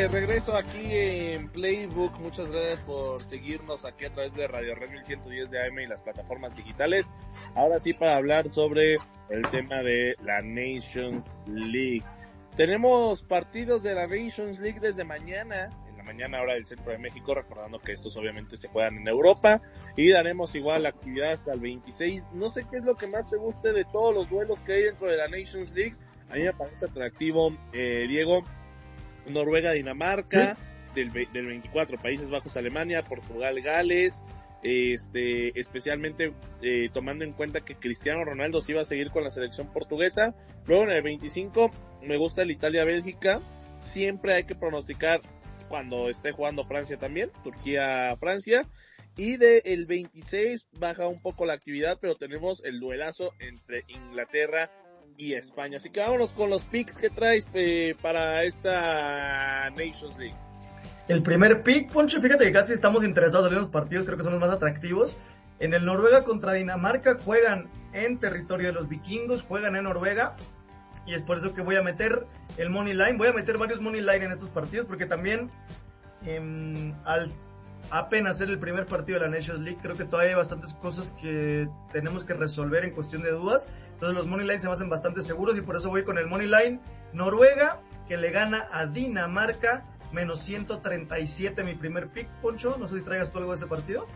de regreso aquí en Playbook. Muchas gracias por seguirnos aquí a través de Radio Red 1110 de AM y las plataformas digitales. Ahora sí, para hablar sobre el tema de la Nations League. Tenemos partidos de la Nations League desde mañana, en la mañana hora del centro de México, recordando que estos obviamente se juegan en Europa, y daremos igual la actividad hasta el 26. No sé qué es lo que más te guste de todos los duelos que hay dentro de la Nations League. A mí me parece atractivo, Diego, Noruega, Dinamarca, ¿sí? del 24, Países Bajos, Alemania, Portugal, Gales, especialmente tomando en cuenta que Cristiano Ronaldo sí iba a seguir con la selección portuguesa. Luego en el 25 me gusta el Italia-Bélgica. Siempre hay que pronosticar cuando esté jugando Francia también, Turquía-Francia. Y del 26 baja un poco la actividad, pero tenemos el duelazo entre Inglaterra y España. Así que vámonos con los picks que traes para esta Nations League. El primer pick, Poncho, fíjate que casi estamos interesados en los partidos, creo que son los más atractivos. En el Noruega contra Dinamarca juegan en territorio de los vikingos, juegan en Noruega, y es por eso que voy a meter el money line. Voy a meter varios money line en estos partidos, porque también al apenas ser el primer partido de la Nations League, creo que todavía hay bastantes cosas que tenemos que resolver en cuestión de dudas. Entonces los money line se me hacen bastante seguros, y por eso voy con el money line Noruega, que le gana a Dinamarca, menos 137, mi primer pick, Poncho. No sé si traigas tú algo de ese partido.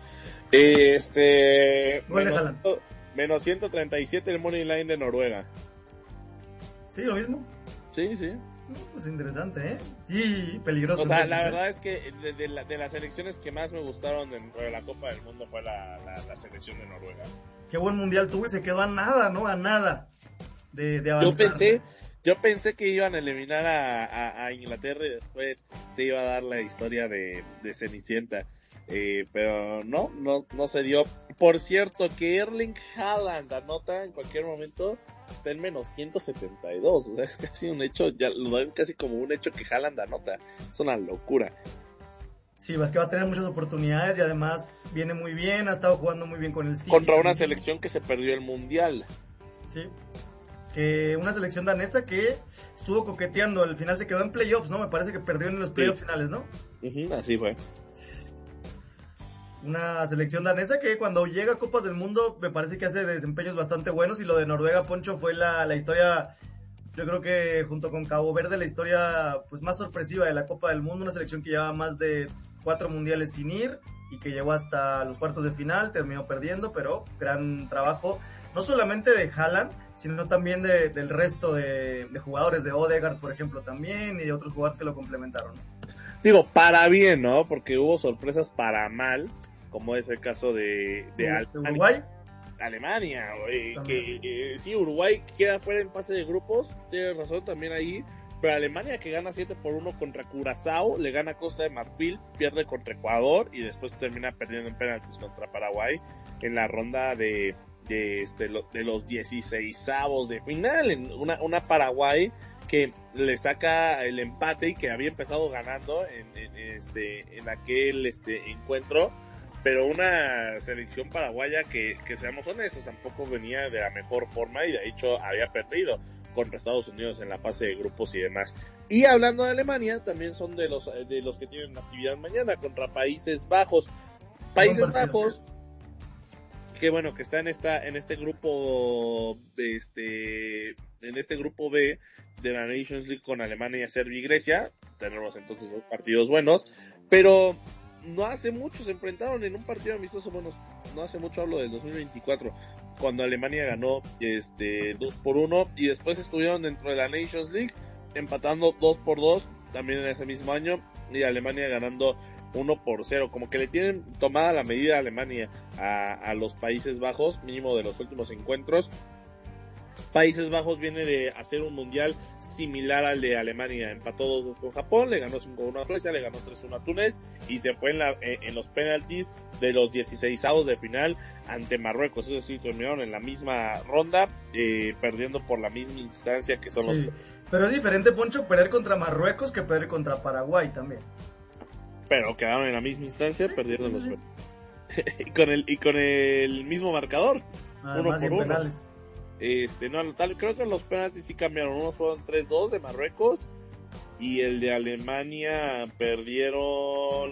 Gol de Haaland. Menos 137 el money line de Noruega. ¿Sí, lo mismo? Sí, sí. Pues interesante, ¿eh? Sí, peligroso. O sea, la verdad es que de las selecciones que más me gustaron dentro de la Copa del Mundo fue la selección de Noruega. Qué buen mundial tuvo y se quedó a nada, ¿no? A nada de avanzar. Yo pensé que iban a eliminar a Inglaterra y después se iba a dar la historia de Cenicienta. Pero no se dio. Por cierto, que Erling Haaland anota en cualquier momento, está en menos 172. O sea, es casi un hecho, ya lo dan casi como un hecho que Haaland anota. Es una locura. Sí, es que va a tener muchas oportunidades y además viene muy bien, ha estado jugando muy bien con el City. Contra una selección que se perdió el Mundial. Sí, que una selección danesa que estuvo coqueteando, al final se quedó en playoffs, ¿no? Me parece que perdió en los playoffs finales, ¿no? Así fue. Una selección danesa que cuando llega a Copas del Mundo me parece que hace desempeños bastante buenos, y lo de Noruega, Poncho, fue la historia, yo creo que junto con Cabo Verde, la historia pues más sorpresiva de la Copa del Mundo. Una selección que llevaba más de 4 mundiales sin ir y que llegó hasta los cuartos de final, terminó perdiendo, pero gran trabajo, no solamente de Haaland, sino también del resto de jugadores, de Odegaard, por ejemplo, también, y de otros jugadores que lo complementaron. Digo, para bien, ¿no? Porque hubo sorpresas para mal, como es el caso de Uruguay. Alemania, sí, Uruguay queda fuera en fase de grupos, tienes razón también ahí, pero Alemania que gana 7-1 contra Curazao, le gana Costa de Marfil, pierde contra Ecuador y después termina perdiendo en penaltis contra Paraguay en la ronda de los 16avos de final, en una Paraguay que le saca el empate y que había empezado ganando en aquel encuentro, pero una selección paraguaya que seamos honestos, tampoco venía de la mejor forma y de hecho había perdido contra Estados Unidos en la fase de grupos y demás. Y hablando de Alemania, también son de los que tienen actividad mañana contra Países Bajos. Países Bajos, que bueno, que está en este grupo en este grupo B de la Nations League con Alemania, Serbia y Grecia. Tenemos entonces dos partidos buenos, pero no hace mucho se enfrentaron en un partido amistoso, bueno, no hace mucho, hablo del 2024, cuando Alemania ganó 2-1, y después estuvieron dentro de la Nations League empatando 2-2 también en ese mismo año, y Alemania ganando 1-0, como que le tienen tomada la medida a Alemania a los Países Bajos, mínimo de los últimos encuentros. Países Bajos viene de hacer un mundial similar al de Alemania, empató 2-2 con Japón, le ganó 5-1 a Suecia, le ganó 3-1 a Túnez y se fue en los penaltis de los 16avos de final ante Marruecos. Es decir, terminaron en la misma ronda, perdiendo por la misma instancia que son los... Pero es diferente, Poncho, perder contra Marruecos que perder contra Paraguay también. Pero quedaron en la misma instancia, perdiendo los y con el mismo marcador, además 1-1. Penales. Creo que los penaltis sí cambiaron, unos fueron 3-2 de Marruecos y el de Alemania perdieron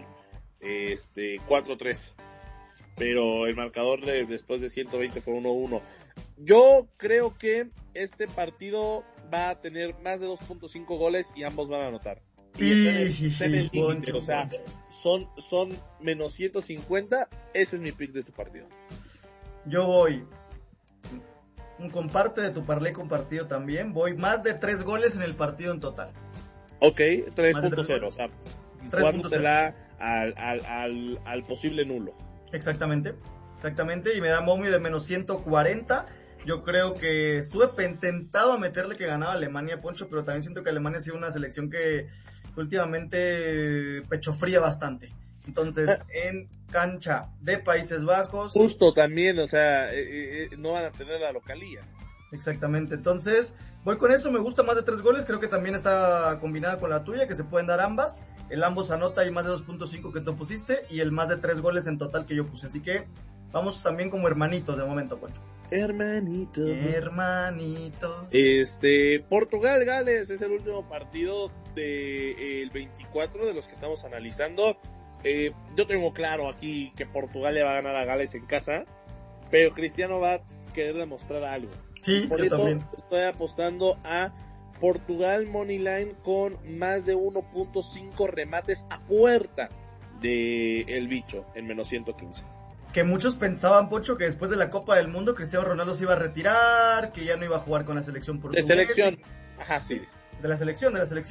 4-3. Pero el marcador después de 120 fue 1-1. Yo creo que este partido va a tener más de 2.5 goles y ambos van a anotar. Está en el límite, o sea, son menos 150. Ese es mi pick de este partido. Yo voy un comparte de tu parlay compartido también. Voy más de 3 goles en el partido en total. Ok, 3.0, o sea, jugándotela al posible nulo. Exactamente, y me da momio de menos 140. Yo creo que estuve tentado a meterle que ganaba Alemania, Poncho, pero también siento que Alemania ha sido una selección que últimamente pechofría bastante. Entonces, en cancha de Países Bajos... Justo también, o sea, no van a tener la localía. Exactamente, entonces voy con eso, me gusta más de 3 goles, creo que también está combinada con la tuya, que se pueden dar ambas, el ambos anota y más de 2.5 que tú pusiste, y el más de 3 goles en total que yo puse, así que vamos también como hermanitos de momento, Poncho. Hermanitos. Portugal-Gales es el último partido del 24 de los que estamos analizando. Yo tengo claro aquí que Portugal le va a ganar a Gales en casa, pero Cristiano va a querer demostrar algo. Sí, por yo eso también estoy apostando a Portugal Moneyline con más de 1.5 remates a puerta de el bicho en menos 115. Que muchos pensaban, Pocho, que después de la Copa del Mundo Cristiano Ronaldo se iba a retirar, que ya no iba a jugar con la selección portuguesa. De selección, ajá, sí. De la selección.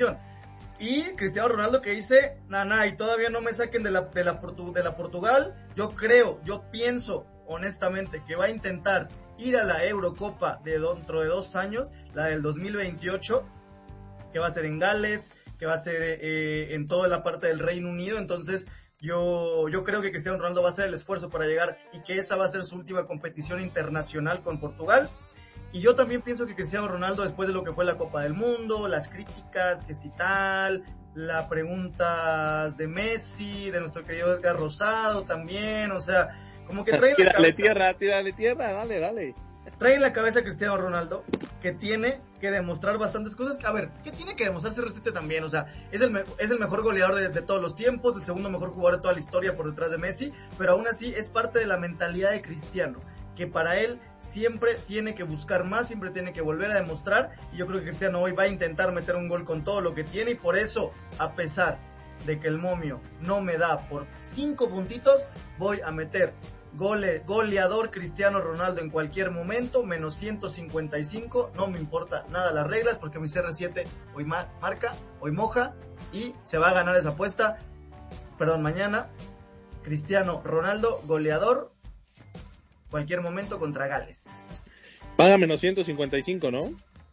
Y Cristiano Ronaldo que dice, y todavía no me saquen de la Portugal. Yo pienso honestamente que va a intentar ir a la Eurocopa de dentro de 2 años, la del 2028, que va a ser en Gales, que va a ser en toda la parte del Reino Unido. Entonces yo creo que Cristiano Ronaldo va a hacer el esfuerzo para llegar y que esa va a ser su última competición internacional con Portugal. Y yo también pienso que Cristiano Ronaldo, después de lo que fue la Copa del Mundo, las críticas, que si tal, las preguntas de Messi, de nuestro querido Edgar Rosado también, o sea, como que trae la cabeza. Tírale tierra, dale. Trae en la cabeza a Cristiano Ronaldo que tiene que demostrar bastantes cosas. A ver, ¿qué tiene que demostrar CR7 también? O sea, es el mejor goleador de todos los tiempos, el segundo mejor jugador de toda la historia por detrás de Messi, pero aún así es parte de la mentalidad de Cristiano, que para él siempre tiene que buscar más, siempre tiene que volver a demostrar, y yo creo que Cristiano hoy va a intentar meter un gol con todo lo que tiene, y por eso, a pesar de que el momio no me da por 5 puntitos, voy a meter goleador Cristiano Ronaldo en cualquier momento, menos 155, no me importa nada las reglas, porque mi CR7 hoy marca, hoy moja, y se va a ganar esa apuesta, mañana, Cristiano Ronaldo, goleador, cualquier momento contra Gales. Paga menos 155, ¿no?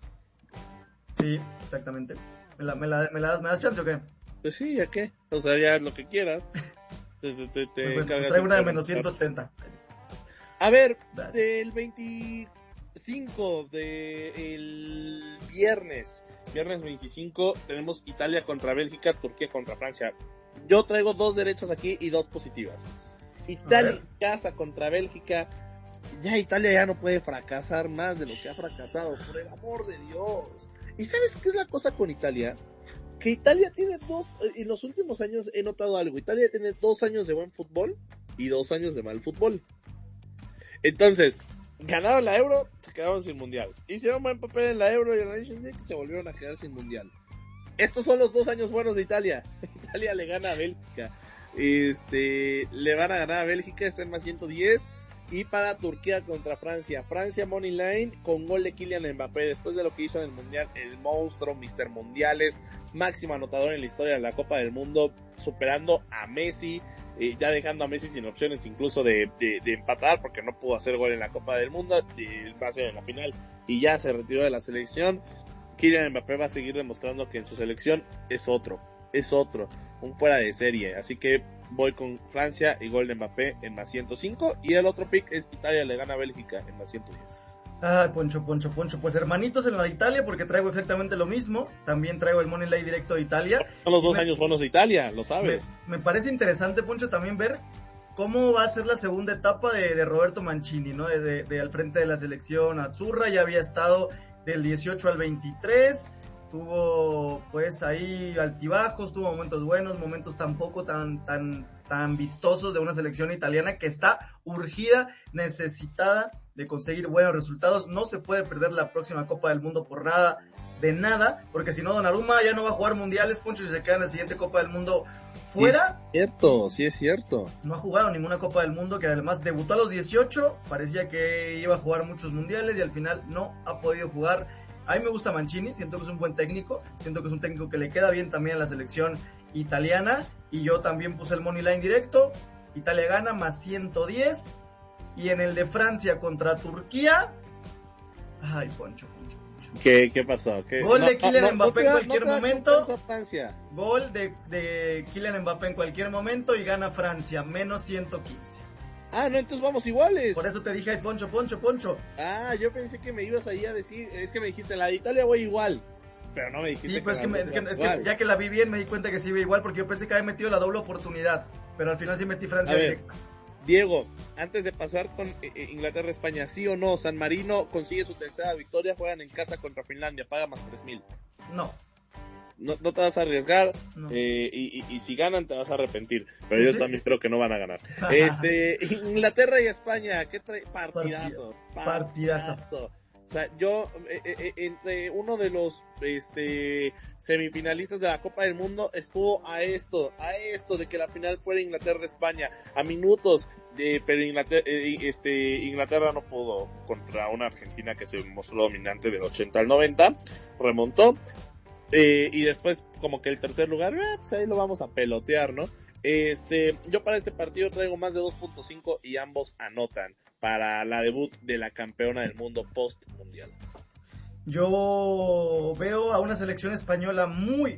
Sí, exactamente. ¿Me das chance o qué? Pues sí, ¿a qué? O sea, ya lo que quieras. Pues traigo una de menos 170. A ver, del 25 del viernes 25, tenemos Italia contra Bélgica, Turquía contra Francia. Yo traigo 2 derechas aquí y 2 positivas. Italia en casa contra Bélgica. Ya Italia ya no puede fracasar más de lo que ha fracasado, por el amor de Dios. ¿Y sabes qué es la cosa con Italia? Que Italia tiene en los últimos años he notado algo. Italia tiene 2 años de buen fútbol y 2 años de mal fútbol. Entonces, ganaron la Euro, se quedaron sin Mundial. Hicieron buen papel en la Euro y en la Nations League, se volvieron a quedar sin Mundial. Estos son los 2 años buenos de Italia. Italia le gana a Bélgica. Le van a ganar a Bélgica, está en más 110. Y para Turquía contra Francia. Francia Moneyline con gol de Kylian Mbappé. Después de lo que hizo en el Mundial, el monstruo, Mr. Mundiales, máximo anotador en la historia de la Copa del Mundo, superando a Messi, ya dejando a Messi sin opciones incluso de empatar, porque no pudo hacer gol en la Copa del Mundo, va a ser en la final, y ya se retiró de la selección. Kylian Mbappé va a seguir demostrando que en su selección es otro, un fuera de serie, así que voy con Francia y gol de Mbappé en más 105, y el otro pick es Italia le gana a Bélgica en más 110. Ay, Poncho, pues hermanitos en la de Italia, porque traigo exactamente lo mismo, también traigo el Money Line directo de Italia. Son los 2 años buenos de Italia, lo sabes. Me parece interesante, Poncho, también ver cómo va a ser la segunda etapa de Roberto Mancini, ¿no? De al frente de la selección azzurra, ya había estado del 18 al 23, tuvo pues ahí altibajos, tuvo momentos buenos, momentos tampoco tan vistosos de una selección italiana que está urgida, necesitada de conseguir buenos resultados. No se puede perder la próxima Copa del Mundo por nada, de nada, porque si no Donnarumma ya no va a jugar mundiales, Poncho, y se queda en la siguiente Copa del Mundo fuera. Sí es cierto. No ha jugado ninguna Copa del Mundo, que además debutó a los 18, parecía que iba a jugar muchos mundiales y al final no ha podido jugar. A mí me gusta Mancini, siento que es un buen técnico, siento que es un técnico que le queda bien también a la selección italiana, y yo también puse el money line directo. Italia gana más 110, y en el de Francia contra Turquía, ay, Poncho. ¿Qué pasó? Gol de Kylian Mbappé en cualquier momento. Francia. Gol de Kylian Mbappé en cualquier momento y gana Francia, menos 115. Ah, no, entonces vamos iguales. Por eso te dije, ay, Poncho. Ah, yo pensé que me ibas ahí a decir, es que me dijiste, la de Italia voy igual. Pero no me dijiste. Sí, pues es que ya que la vi bien me di cuenta que sí iba igual, porque yo pensé que había metido la doble oportunidad, pero al final sí metí Francia directa. Diego, antes de pasar con Inglaterra-España, ¿sí o no? San Marino consigue su tercera victoria, juegan en casa contra Finlandia, paga más 3,000. No te vas a arriesgar, no. Y si ganan te vas a arrepentir, pero yo también creo que no van a ganar. Inglaterra y España, ¿qué trae? Partidazo. O sea, yo, entre uno de los semifinalistas de la Copa del Mundo, estuvo a esto de que la final fuera Inglaterra-España, a minutos, pero Inglaterra no pudo contra una Argentina que se mostró dominante del 80 al 90, remontó, y después como que el tercer lugar, pues ahí lo vamos a pelotear, ¿no? Yo para este partido traigo más de 2.5 y ambos anotan para la debut de la campeona del mundo post-mundial. Yo veo a una selección española muy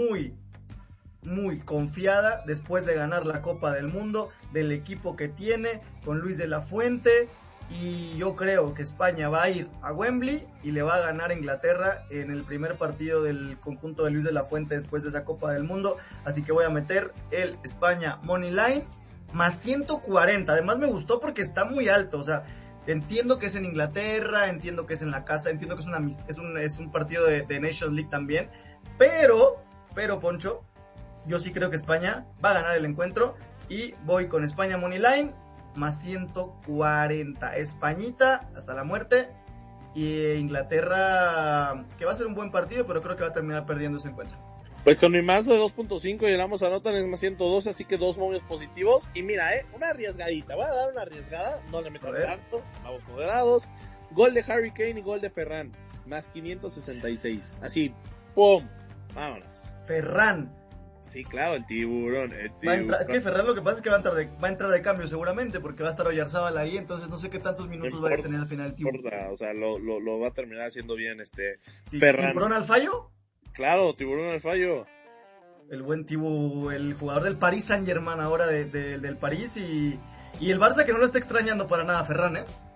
confiada después de ganar la Copa del Mundo, del equipo que tiene, con Luis de la Fuente, y yo creo que España va a ir a Wembley y le va a ganar a Inglaterra en el primer partido del conjunto de Luis de la Fuente después de esa Copa del Mundo, así que voy a meter el España Money Line más 140, además me gustó porque está muy alto, o sea, entiendo que es en Inglaterra, entiendo que es en la casa, entiendo que es un partido de Nations League también, pero Poncho, yo sí creo que España va a ganar el encuentro y voy con España Money Line más 140, Españita hasta la muerte, y Inglaterra, que va a ser un buen partido, pero creo que va a terminar perdiendo ese encuentro. Pues con mi mazo de 2.5 y el ambos anotan es más 112, así que dos momios positivos. Y mira, una arriesgadita, voy a dar una arriesgada, no le metan tanto, vamos moderados. Gol de Harry Kane y gol de Ferran, más 566. Así, ¡pum! Vámonos. Ferran. Sí, claro, el tiburón. Es que Ferran lo que pasa es que va a entrar de cambio seguramente, porque va a estar Oyarzábal ahí, entonces no sé qué tantos minutos va a tener al final el tiburón. O sea, lo va a terminar haciendo bien Ferran. ¿Tiburón al fallo? Claro, tiburón al fallo. El buen Tibu, el jugador del Paris Saint-Germain ahora del París, y el Barça que no lo está extrañando para nada, Ferran,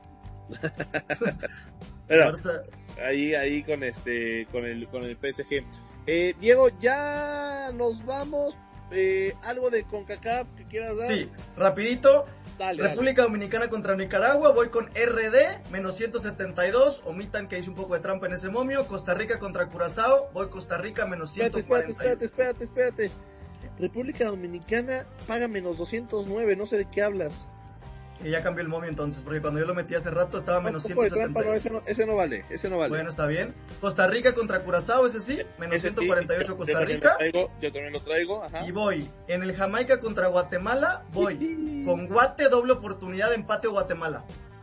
Pero, Barça... ahí con el PSG. Diego, ya nos vamos. Algo de CONCACAF que quieras dar. Sí, rapidito. Dale. República Dominicana contra Nicaragua, voy con RD, menos 172, omitan que hice un poco de trampa en ese momio. Costa Rica contra Curazao, voy Costa Rica, menos 140. Espérate. República Dominicana paga menos 209, no sé de qué hablas. Y ya cambió el momio entonces, porque cuando yo lo metí hace rato estaba menos 170. No, ese no vale. Bueno, está bien. Costa Rica contra Curazao, ese sí, menos 148 sí, Costa Rica. Yo también lo traigo, ajá. Y voy en el Jamaica contra Guatemala, voy con Guate, doble oportunidad de empate o Guatemala.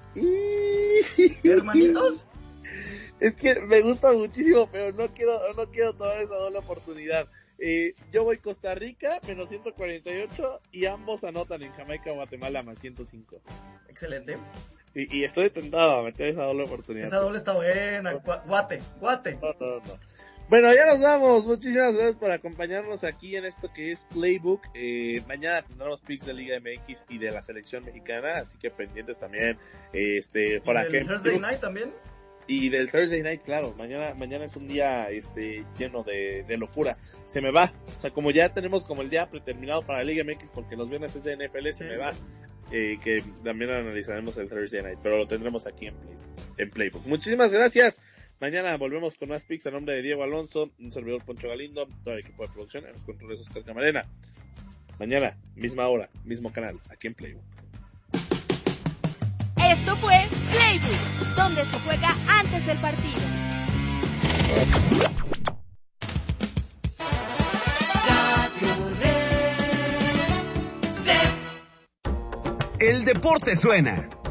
Hermanitos. Es que me gusta muchísimo, pero no quiero tomar esa doble oportunidad. Yo voy Costa Rica, menos 148, y ambos anotan en Jamaica, Guatemala, más 105. Excelente. Y estoy tentado a meter esa doble oportunidad. Esa doble está buena. Guate. No. Bueno, ya nos vamos. Muchísimas gracias por acompañarnos aquí en esto que es Playbook. Mañana tendremos picks de Liga MX y de la selección mexicana, así que pendientes también. Para que Thursday Night también. Y del Thursday Night, claro, mañana es un día lleno de locura. Se me va, o sea, como ya tenemos como el día predeterminado para la Liga MX, porque los viernes es de NFL, se me va, que también analizaremos el Thursday Night, pero lo tendremos aquí en Playbook. Muchísimas gracias. Mañana volvemos con más picks a nombre de Diego Alonso, un servidor Poncho Galindo, todo el equipo de producción, en los controles Oscar Camarena. Mañana, misma hora, mismo canal, aquí en Playbook. Esto fue Playbook, donde se juega antes del partido. El deporte suena.